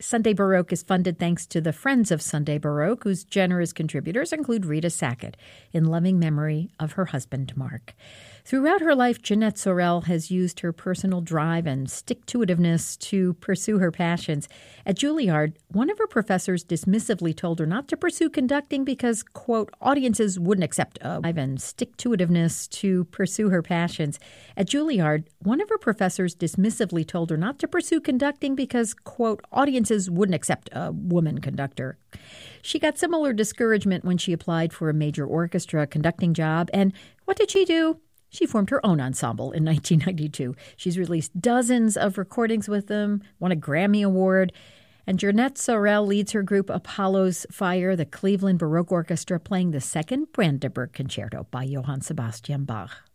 Sunday Baroque is funded thanks to the Friends of Sunday Baroque, whose generous contributors include Rita Sackett, in loving memory of her husband, Mark. Throughout her life, Jeanette Sorel has used her personal drive and stick-to-itiveness to pursue her passions. At Juilliard, one of her professors dismissively told her not to pursue conducting because, quote, audiences wouldn't accept and stick-to-itiveness to pursue her passions. At Juilliard, one of her professors dismissively told her not to pursue conducting because, quote, audiences wouldn't accept a woman conductor. She got similar discouragement when she applied for a major orchestra conducting job, and what did she do? She formed her own ensemble in 1992. She's released dozens of recordings with them, won a Grammy Award, and Jeanette Sorel leads her group Apollo's Fire, the Cleveland Baroque Orchestra, playing the second Brandenburg Concerto by Johann Sebastian Bach.